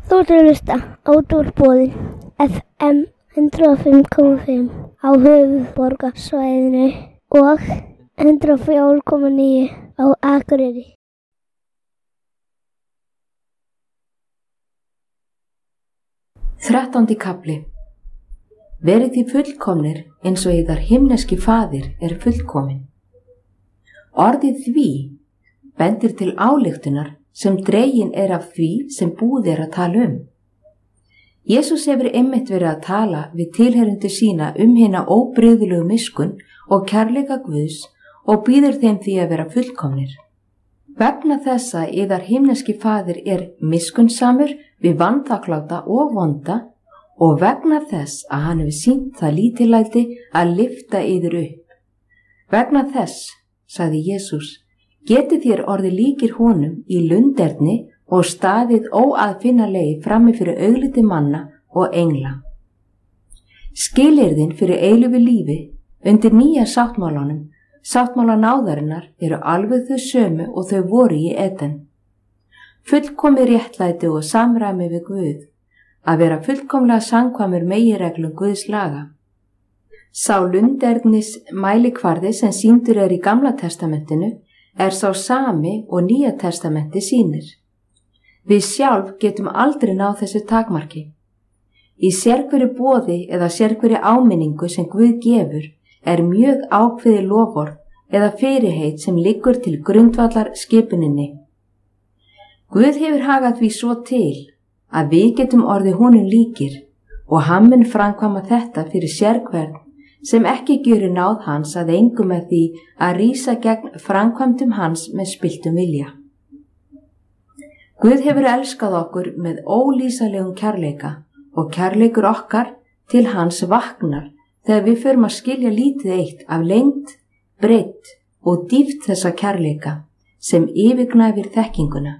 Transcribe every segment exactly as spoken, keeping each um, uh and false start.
Þú ert að hlusta á Útvarpsbóðin F M hundrað og fimm komma fimm á höfuðborgarsvæðinu og hundrað og fjögur komma níu á Akureyri. Þrettándi kafli. Verið þið fullkomnir eins og yðar himneski faðir er fullkomin. Orðið því bendir til ályktunar sem dregin er af því sem búið er að tala um. Jesús hefur einmitt verið að tala við tilheyrendur sína um hina óbrigðulegu miskunn og kærleika Guðs og býður þeim því að vera fullkomnir. Vegna þessa yðar himneski faðir er miskunnsamur við vanþakkláta og vonda og vegna þess að hann hefur sýnt það lítillæti að lyfta yður upp. Vegna þess, sagði Jesús, getið þér orðið líkir honum í lunderni og staðið óaðfinnanlegi frammi fyrir augliti manna og engla. Skilyrðin fyrir eilífu lífi undir nýja sáttmálanum, sáttmála náðarinnar, eru alveg þau sömu og þau voru í Eden. Fullkomið réttlæti og samræmi við Guð, að vera fullkomlega samkvæmur meginreglum Guðs laga. Sá lundernis mælikvarði sem sýndur er í Gamla testamentinu er sá sami og Nýja testamenti sýnir. Við sjálf getum aldrei náð þessu takmarki. Í sérhverju boði eða sérhverju áminningu sem Guð gefur er mjög ákveðið loforð eða fyrirheit sem liggur til grundvallar skipuninni. Guð hefur hagað því svo til að við getum orðið honum líkir og hann mun framkvæma þetta fyrir sérhvern sem ekki gjörir náð hans að engu með því að rísa gegn framkvæmdum hans með spilltum vilja. Guð hefur elskað okkur með ólýsalegum kærleika og kærleikur okkar til hans vaknar þegar við förum að skilja lítið eitt af lengd, breidd og dýpt þessa kærleika sem yfirgnæfir þekkinguna.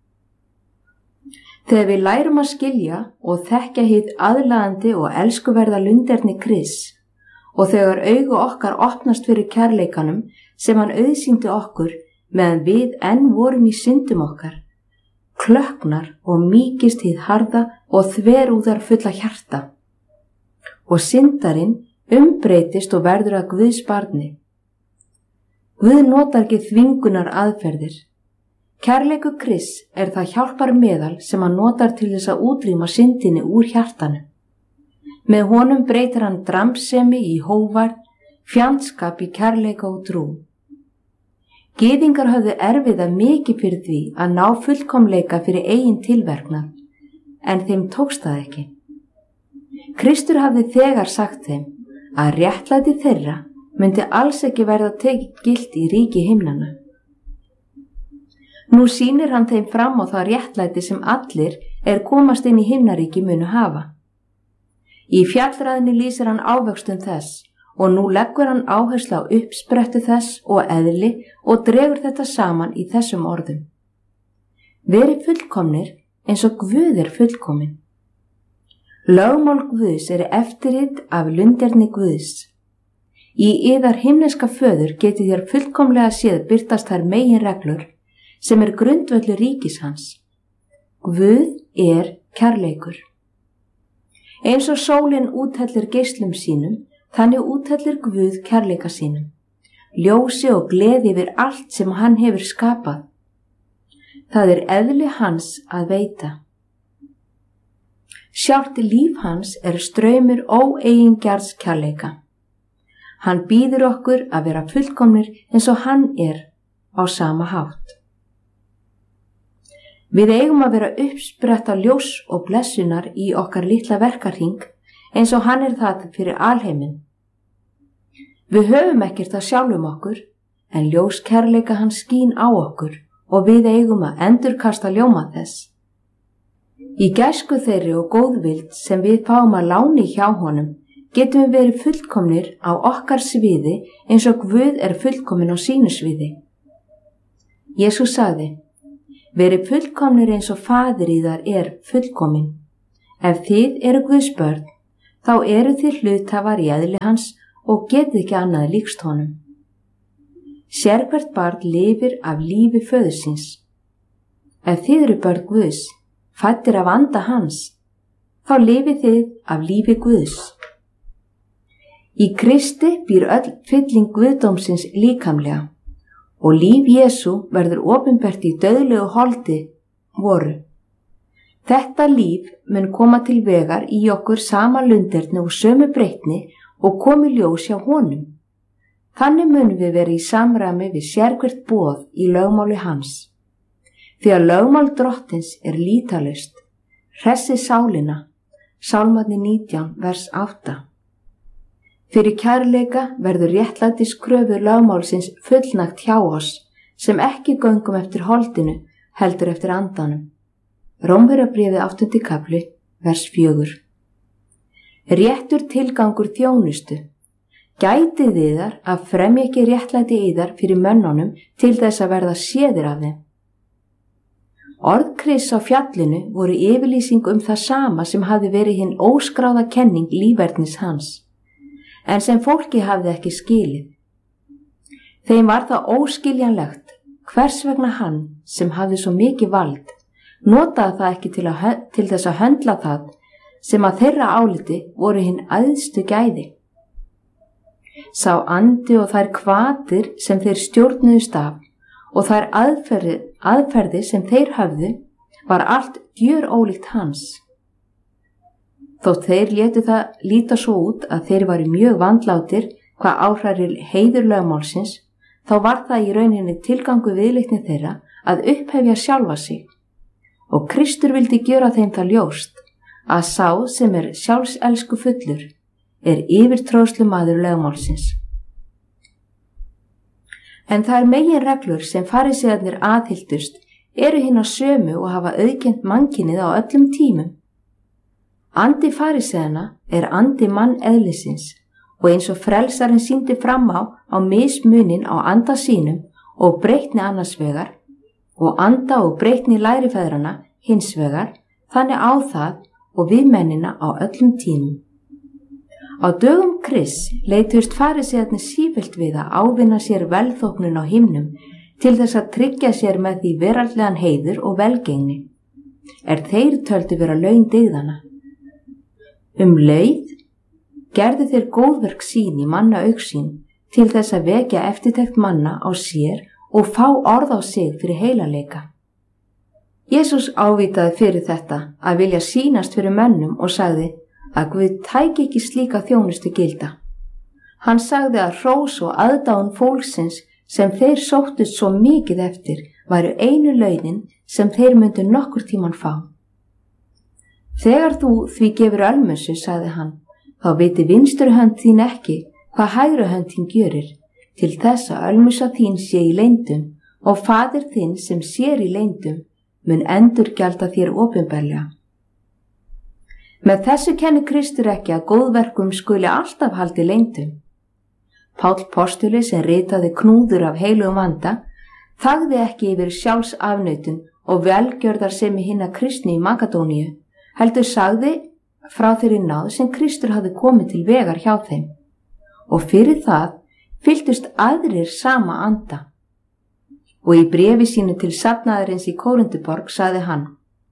Þegar við lærum að skilja og þekkja hið aðlaðandi og elskuverða lunderni Krists og þegar augu okkar opnast fyrir kærleikanum sem hann auðsýndi okkur meðan við enn vorum í syndum okkar, klökknar og mýkist hið harða og þverúðar fulla hjarta og syndarinn umbreytist og verður að Guðs barni. Guð notar ekki þvingunar aðferðir. Kærleikur Krists er það hjálpar meðal sem hann notar til þess að útrýma syndinni úr hjartanu. Með honum breytir hann dramsemi í hóværð, fjandskap í kærleika og trú. Gyðingar höfðu erfiða mikið fyrir því að ná fullkomleika fyrir eigin tilverknað, en þeim tókst það ekki. Kristur hafði þegar sagt þeim að réttlæti þeirra myndi alls ekki verða tekið gilt í ríki himnanna. Nú sýnir hann þeim fram á það réttlæti sem allir er komast inn í himnaríki munu hafa. Í fjallræðinni lýsir hann ávöxtum þess og nú leggur hann áherslu á uppsprettu þess og eðli og dregur þetta saman í þessum orðum. Verið fullkomnir eins og Guð er fullkomin. Lögmál Guðs er eftirrit af lunderni Guðs. Í yðar himneska föður getið þér fullkomlega séð birtast þær meginreglur sem er grundvöllur ríkis hans. Guð er kærleikur. Eins og sólin úthellir geislum sínum, þannig úthellir Guð kærleika sínum, ljósi og gleði yfir allt sem hann hefur skapað. Það er eðli hans að veita. Sjálft líf hans er straumur óeigingjarns kærleika. Hann býður okkur að vera fullkomnir eins og hann er á sama hátt. Við eigum að vera uppspretta ljós og blessunar í okkar litla verkarhring eins og hann er það fyrir alheiminn. Við höfum ekkert að sjálfum okkur, en ljós kærleika hans skín á okkur og við eigum að endurkasta ljóma þess. Í gæsku þeirri og góðvild sem við fáum að láni hjá honum getum við verið fullkomnir á okkar sviði eins og Guð er fullkomin á sínu sviði. Jesús sagði: Verið fullkomnir eins og faðir yðar er fullkomin. Ef þið eru Guðs börn, þá eru þið hluthafar í eðli hans og getið ekki annað líkst honum. Sérhvert barn lifir af lífi föður síns. Ef þið eru börn Guðs, fæddir af anda hans, þá lifið þið af lífi Guðs. Í Kristi býr öll fylling Guðdómsins líkamlega og líf Jesú verður opinbert í dauðlegu holdi voru. Þetta líf mun koma til vegar í okkur sama lunderni og sömu breytni og komi ljós hjá honum. Þannig munum við vera í samræmi við sérhvert boð í lögmáli hans. Því að lögmál drottins er lýtalaust, hressi sálina, Sálmarnir nítján, vers átta. Fyrir kærleika verður réttlætis kröfur lögmálsins fullnægt hjá oss, sem ekki göngum eftir holdinu, heldur eftir andanum. Rómverjabréfið áttundi kafli, vers fjögur. Réttur tilgangur þjónustu. Gætið yðar að fremja ekki réttlæti yðar fyrir mönnunum til þess að verða séðir af þeim. Orð Krists á fjallinu voru yfirlýsing um það sama sem hafði verið hinn óskráða kenning lífverðnis hans, en sem fólki hafði ekki skilið. Þeim var það óskiljanlegt hvers vegna hann, sem hafði svo mikið vald, notaði það ekki til, að, til þess að höndla það sem að þeirra áliti voru hinn æðstu gæði. Sá andi og þær hvatir sem þeir stjórnuðust af og þær aðferði, aðferði sem þeir höfðu var allt gjör ólíkt hans. Þótt þeir létu það líta svo út að þeir varu mjög vandlátir hvað áhrærir heiður lögmálsins, þá var það í rauninni tilgangu viðleitni þeirra að upphefja sjálfa sig. Og Kristur vildi gjöra þeim það ljóst að sá sem er sjálfselsku fullur er yfirtróðslu maður lögmálsins. En þær meginreglur sem farísearnir aðhylltust eru hinar sömu og hafa auðkennt mannkynið á öllum tímum. Andi faríseana er andi manneðlisins og eins og frelsarinn sýndi fram á á mismunin á anda sínum og breytni annars vegar og anda og breytni lærifeðrana hins vegar, þannig á það og við mennina á öllum tímum. Á dögum Krists leituðust farísearnir sífellt við að ávinna sér velþóknun á himnum til þess að tryggja sér með því veraldlegan heiður og velgengni, er þeir töldu vera laun dygðanna. Um leið gerðu þeir góðverk sín í manna augsýn til þess að vekja eftirtekt manna á sér og fá orð á sig fyrir heilaleika. Jesús ávitaði fyrir þetta að vilja sýnast fyrir mönnum og sagði að Guð tæki ekki slíka þjónustu gilda. Hann sagði að hrós og aðdáun fólksins sem þeir sóttust svo mikið eftir væru einu launin sem þeir myndu nokkur tíman fá. Þegar þú því gefur ölmusu, sagði hann, þá viti vinstri hönd þín ekki hvað hægri hönd þín gjörir, til þess að ölmusa þín sé í leyndum og faðir þinn sem sér í leyndum mun endurgjalda þér opinberlega. Með þessu kennir Kristur ekki að góðverkum skuli alltaf haldi leyndum. Páll postuli sem ritaði knúður af heilugum anda þagði ekki yfir sjálfsafnautun og velgjörðarsemi hinna kristni í Makedóníu, heldur sagði frá þeirri náð sem Kristur hafði komið til vegar hjá þeim. Og fyrir það fylgdust aðrir sama anda. Og í bréfi sínu til safnaðarins í Kórintuborg sagði hann: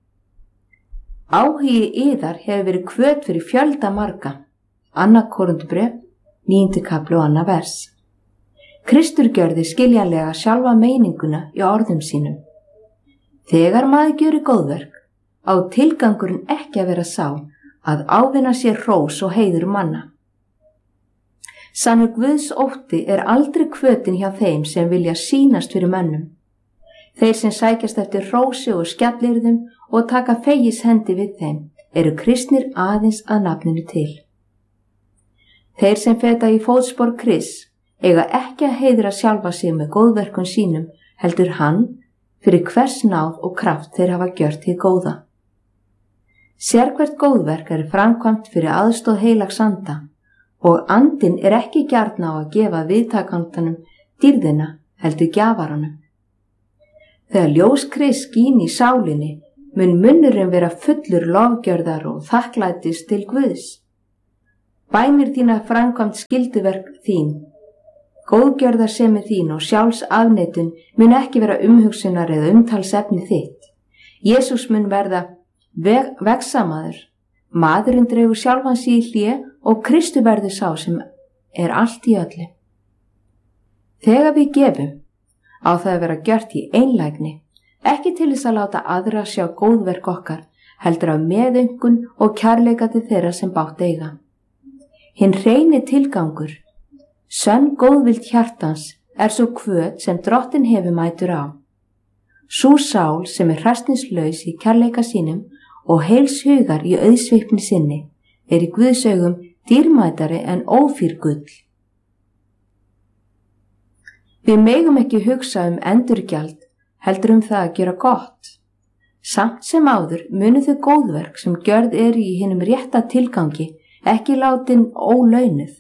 Áhugi yðar hefur verið hvöt fyrir fjölda marga. Annað Kórinthubréf, níundi kafli og annað vers. Kristur gjörði skiljanlega sjálfa meininguna í orðum sínum. Þegar maður gjörir góðverk, á tilgangurinn ekki að vera sá að ávinna sér hrós og heiður manna. Sannur Guðs ótti er aldrei hvötin hjá þeim sem vilja sýnast fyrir mönnum. Þeir sem sækjast eftir hrósi og skjallyrðum og taka fegis hendi við þeim eru kristnir aðeins að nafninu til. Þeir sem feta í fótspor Krists eiga ekki að heiðra sjálfa sig með góðverkun sínum, heldur hann fyrir hvers náð og kraft þeir hafa gjört hið góða. Sérhvert góðverk er framkvæmt fyrir aðstoð heilags anda og andinn er ekki gjarn á að gefa viðtakandanum dýrðina heldur gjafaranum. Þegar ljós Krists skín í sálinni mun munnurinn vera fullur lofgjörðar og þakklætis til Guðs. Bænir þína framkvæmt skylduverk þín, góðgjörðarsemi þín og sjálfsafneitun mun ekki vera umhugsunar eða umtalsefni þitt. Jesús mun verða veg, vegsamaður, maðurinn dregur sjálfan sig í hlé og Kristur verður sá sem er allt í öllu. Þegar við gefum, á það að vera gjört í einlægni, ekki til þess að láta aðra sjá góðverk okkar, heldur af meðaumkun og kærleika til þeirra sem bágt eiga. Hinn hreini tilgangur, sönn góðvild hjartans, er svo kvöð sem Drottinn hefur mætur á. Sú sál sem er hræsnislaus í kærleika sínum og heils hugar í auðsvikni sinni, er í Guðs augum dýrmætari en ófýr gull. Við megum ekki hugsa um endurgjald, heldur um það að gera gott. Samt sem áður munu þau góðverk sem gjörð eru í hinum rétta tilgangi ekki látin ólaunuð.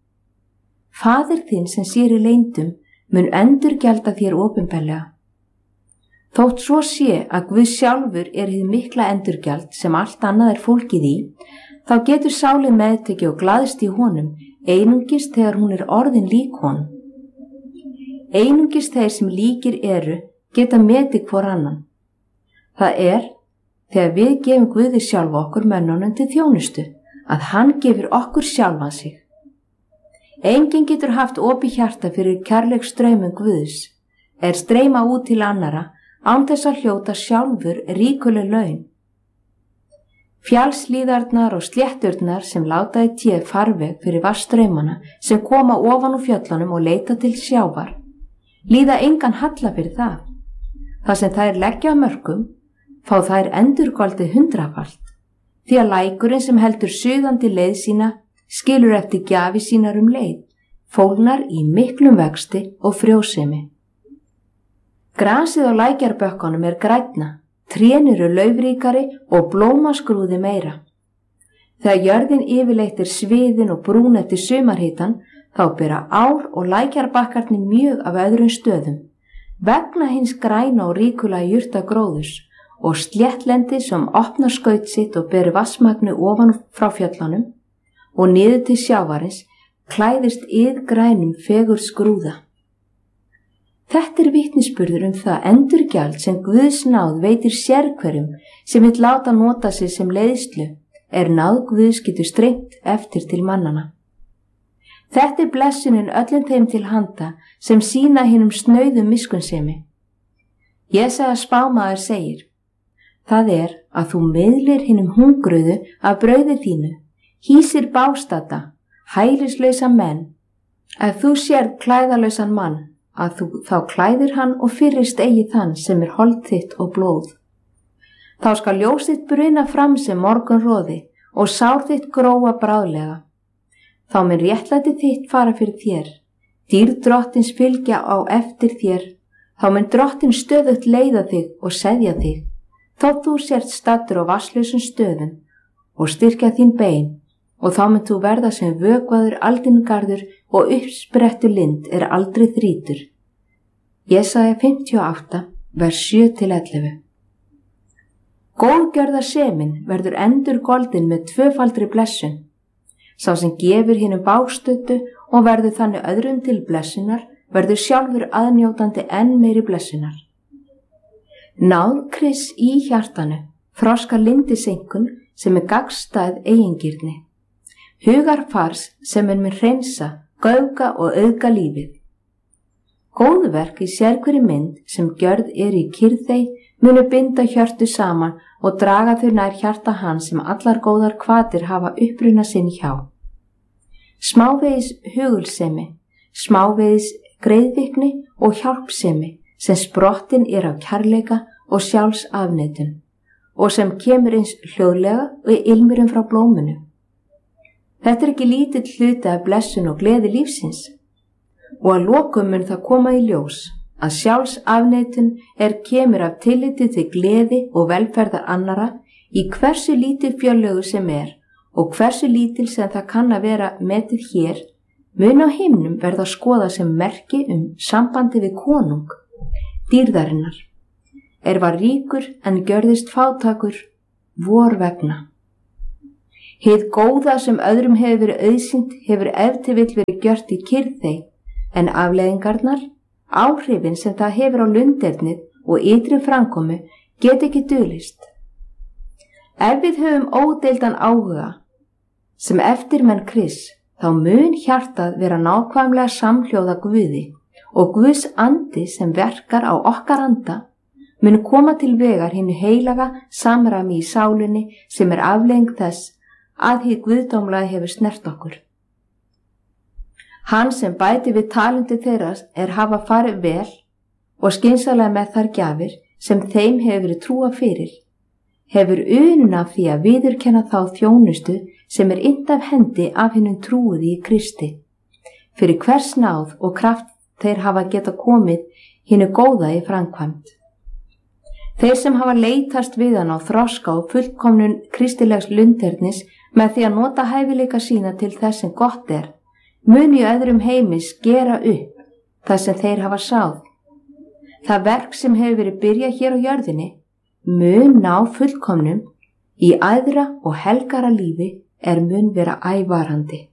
Faðir þinn sem sér í leyndum mun endurgjalda þér opinberlega. Þótt svo sé að Guð sjálfur er hið mikla endurgjald sem allt annað er fólkið í, þá getur sálin meðteki og glaðst í honum einungis þegar hún er orðin lík honum. Einungis þeir sem líkir eru geta metið hvor annan. Það er þegar við gefum Guði sjálfa okkur mönnunum til þjónustu, að hann gefur okkur sjálfan sig. Enginn getur haft opið hjarta fyrir kærleik straumum Guðs, er streyma út til annara án þess að hljóta sjálfur ríkuleg laun. Fjallslíðarnar og slétturnar sem láta í téð farveg fyrir vatnsstraumana sem koma ofan úr fjöllunum og leita til sjávar, líða engan halla fyrir það. Það sem þær leggja á mörkum, fá þær endurgoldið hundrafalt, því að lækurinn sem heldur suðandi leið sína skilur eftir gjafi sínar um leið, fólnar í miklum vexti og frjósemi. Grasið á lækjarbökkunum er grænna, trén eru laufríkari og blómaskrúði meira. Þegar jörðin yfirleitt er sviðin og brún eftir sumarhitan, þá bera ár og lækjarbakkarnir mjög af öðrum stöðum, vegna hins græna og ríkula jurtagróðurs og sléttlendi sem opnar skaut sitt og beri vatnsmagni ofan frá fjöllunum og niður til sjávarins klæðist iðgrænum fegur skrúða. Þetta er vitnisburður um það endurgjald sem Guðs náð veitir sérhverjum sem vill láta nota sig sem leiðslu, er náð Guðs getur strengt eftir til mannana. Þetta er blessunin öllum þeim til handa sem sýna hinum snauðum miskunnsemi. Jesaja spámaður segir, það er að þú miðlir hinum hungruðu af brauði þínu, hýsir bástata, hælislausa menn, ef þú sér klæðalausan mann, að þú þá klæðir hann og fyrrist eigi þann sem er hold þitt og blóð. Þá skal ljós þitt bruna fram sem morgunroði og sár þitt gróa bráðlega. Þá mun réttlæti þitt fara fyrir þér, dýrð drottins fylgja á eftir þér, þá mun drottin stöðugt leiða þig og seðja þig, þótt þú sért staddur á vatnslausum stöðum og styrkja þín bein, og þá mun þú verða sem vökvaður aldingarður og uppsprettu lind er aldrei þrítur. Jesaja fimmtíu og átta, vers sjö til ellefu. Góðgjörða semin verður endur goldin með tvöfaldri blessun. Sá sem gefur hinum bástötu og verður þannig öðrum til blessunar, verður sjálfur aðnjótandi enn meiri blessunar. Náð Krists í hjartanu, froska lindisenkun sem er gagnstæð eigingirni. Hugarfars sem er með hreinsa, gauga og auðga lífið. Góðverk í sérhverri mynd sem gjörð er í kyrþey munu binda hjörtu saman og draga þau nær hjarta hans sem allar góðar hvatir hafa uppruna sinn hjá. Smávegis hugulsemi, smávegis greiðvikni og hjálpsemi sem sprottin er af kærleika og sjálfsafneitun og sem kemur eins hljóðlega og ilmurum frá blómunu. Þetta er ekki lítill hluti af blessun og gleði lífsins og að lokum mun það koma í ljós að sjálfsafneitun er kemur af tilliti til gleði og velferðar annara í hversu lítil fjörlögu sem er og hversu lítil sem það kann að vera metið hér, mun á himnum verða skoða sem merki um sambandi við konung, dýrðarinnar, er var ríkur en gjörðist fátækur vor vegna. Hið góða sem öðrum hefur verið auðsýnt hefur ef til vill verið gjört í kyrþey, en afleiðingarnar, áhrifin sem það hefur á lundernið og ytri framkomu get ekki dulist. Ef við höfum ódeildan áhuga sem eftirmenn Krists, þá mun hjartað vera nákvæmlega samhljóða Guði og Guðs andi sem verkar á okkar anda mun koma til vegar hinu heilaga samræmi í sálinni sem er afleiðing þess að hið guðdómlega hefur snert okkur. Hann sem bæti við talenti þeirra er hafa farið vel og skynsamlega með þær gjafir sem þeim hefur verið trúa fyrir, hefur unun af því að viðurkenna þá þjónustu sem er innt af hendi af hinum trúiði í Kristi, fyrir hvers náð og kraft þeir hafa geta komið hinu góða í framkvæmd. Þeir sem hafa leitast við hann á þroska og fullkomnun kristilegs lundhernis með því að nota hæfileika sína til þess sem gott er, mun í öðrum heimi skera upp það sem þeir hafa sáð. Það verk sem hefur verið byrjað hér á jörðinni mun ná fullkomnum í æðra og helgara lífi er mun vera ævarandi.